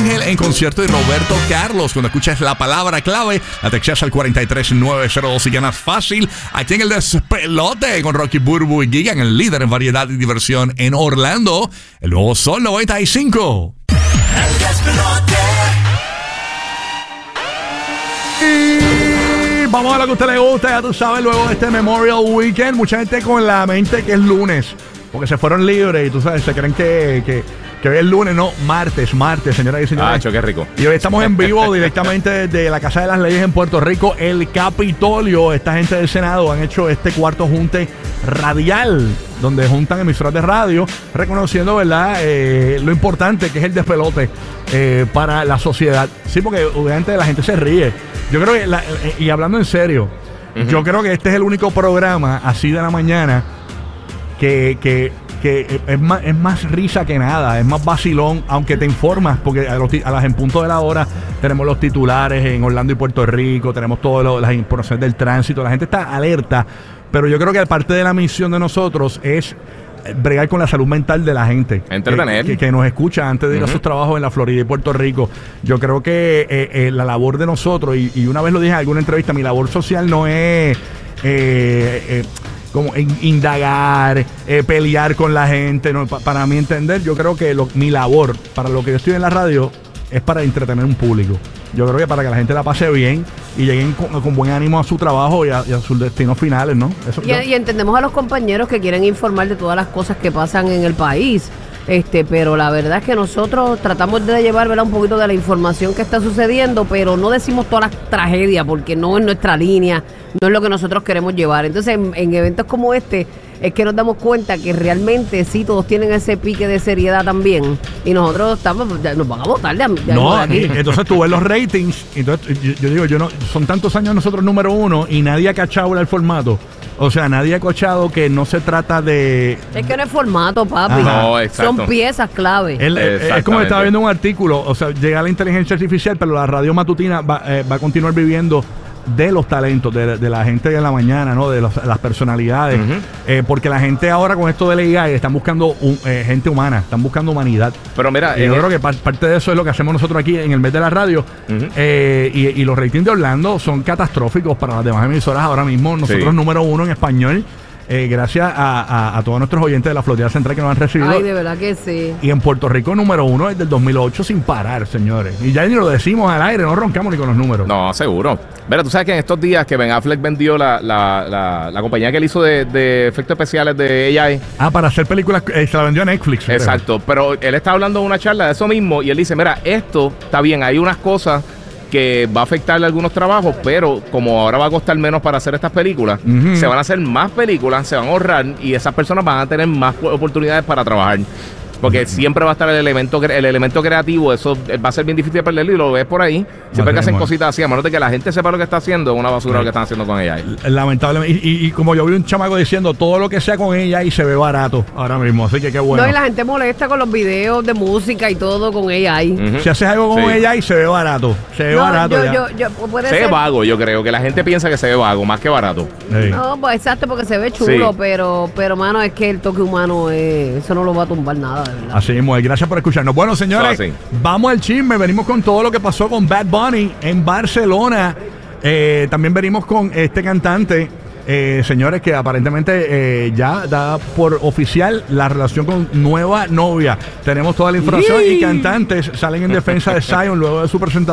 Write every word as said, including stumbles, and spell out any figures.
Arcángel en concierto y Roberto Carlos. Cuando escuchas la palabra clave, la textas al cuatro tres nueve cero dos y ganas fácil. Aquí en el Despelote con Rocky, Burbu y Gigan, el líder en variedad y diversión en Orlando. El nuevo Sol noventa y cinco. El Despelote. Y vamos a lo que a usted le gusta, ya tú sabes, luego de este Memorial Weekend, mucha gente con la mente que es lunes, porque se fueron libres y tú sabes, se creen que, que, que hoy es lunes, no, martes, martes, señoras y señores. Ah, qué rico. Y hoy estamos en vivo directamente desde la Casa de las Leyes en Puerto Rico, el Capitolio. Esta gente del Senado han hecho este cuarto junte radial, donde juntan emisoras de radio, reconociendo, ¿verdad?, eh, lo importante que es el despelote eh, para la sociedad. Sí, porque obviamente la gente se ríe. Yo creo que, la, eh, y hablando en serio, uh-huh. yo creo que este es el único programa así de la mañana que, que, que es, más, es más risa que nada, es más vacilón, aunque te informas, porque a, los, a las en punto de la hora tenemos los titulares en Orlando y Puerto Rico, tenemos todas las informaciones del tránsito, la gente está alerta, pero yo creo que parte de la misión de nosotros es bregar con la salud mental de la gente. Entretener. Que, que, que nos escucha antes de ir uh-huh. a sus trabajos en la Florida y Puerto Rico. Yo creo que eh, eh, la labor de nosotros, y, y una vez lo dije en alguna entrevista, mi labor social no es eh, eh, como indagar, eh, pelear con la gente. No, pa, para mí entender, yo creo que lo, mi labor, para lo que yo estoy en la radio, es para entretener un público. Yo creo que para que la gente la pase bien y lleguen con, con buen ánimo a su trabajo y a, y a sus destinos finales, ¿no? Eso, y, yo... y entendemos a los compañeros que quieren informar de todas las cosas que pasan en el país, este, pero la verdad es que nosotros tratamos de llevar, ¿verdad?, un poquito de la información que está sucediendo, pero no decimos todas las tragedias porque no es nuestra línea, no es lo que nosotros queremos llevar. Entonces, en, en eventos como este, es que nos damos cuenta que realmente sí, todos tienen ese pique de seriedad también. Y nosotros estamos, nos van a votar de, de No, de aquí. Entonces tú ves los ratings. Entonces yo, yo digo, yo no, son tantos años nosotros número uno y nadie ha cachado el formato. O sea, nadie ha cachado que no se trata de... Es que no es formato, papi. No, exacto. Son piezas clave. El, es como estaba viendo un artículo. O sea, llega la inteligencia artificial, pero la radio matutina va, eh, va a continuar viviendo de los talentos, de, de la gente de la mañana, ¿no? De los, las personalidades. Uh-huh. eh, porque la gente ahora con esto del A I están buscando un, eh, gente humana, están buscando humanidad. Pero mira, y yo eh, creo que par, parte de eso es lo que hacemos nosotros aquí en el mes de la radio. Uh-huh. eh, y, y los ratings de Orlando son catastróficos para las demás emisoras ahora mismo. Nosotros sí. número uno en español. Eh, gracias a, a, a todos nuestros oyentes de la Florida Central que nos han recibido. Ay, de verdad que sí. Y en Puerto Rico, número uno desde el dos mil ocho sin parar, señores. Y ya ni lo decimos al aire, no roncamos ni con los números. No, seguro. Mira, tú sabes que en estos días que Ben Affleck vendió la, la, la, la compañía que él hizo de, de efectos especiales de A I. Ah, para hacer películas, eh, se la vendió a Netflix. Exacto, pero él está hablando de una charla de eso mismo y él dice, mira, esto está bien, hay unas cosas que va a afectarle algunos trabajos, pero como ahora va a costar menos para hacer estas películas, uh-huh. se van a hacer más películas, se van a ahorrar y esas personas van a tener más oportunidades para trabajar. Porque siempre va a estar el elemento el elemento creativo, eso va a ser bien difícil de perderlo y lo ves por ahí. Siempre que hacen cositas así, a menos de que la gente sepa lo que está haciendo, es una basura sí. lo que están haciendo con A I. Lamentablemente. Y, y, y como yo vi un chamaco diciendo, todo lo que sea con A I se ve barato ahora mismo, así que qué bueno. No, y la gente molesta con los videos de música y todo con A I. Uh-huh. Si haces algo con sí. A I, se ve barato. Se ve no, barato yo, ya. Yo, yo, puede se ser... ve vago, yo creo, que la gente piensa que se ve vago, más que barato. Sí. No, pues exacto, porque se ve chulo, sí. pero, pero, mano, es que el toque humano, es, eso no lo va a tumbar nada, de verdad. Así mismo, gracias por escucharnos. Bueno, señores, so, vamos al chisme. Venimos con todo lo que pasó con Bad Bunny en Barcelona. Eh, también venimos con este cantante, eh, señores, que aparentemente eh, ya da por oficial la relación con nueva novia. Tenemos toda la información y cantantes salen en defensa de Zion luego de su presentación.